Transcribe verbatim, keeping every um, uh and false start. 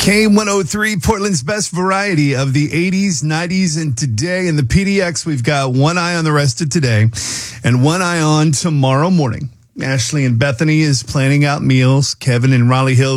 K one oh three, Portland's best variety of the eighties, nineties, and today. In the P D X, we've got one eye on the rest of today and one eye on tomorrow morning. Ashley and Bethany is planning out meals. Kevin in Raleigh Hills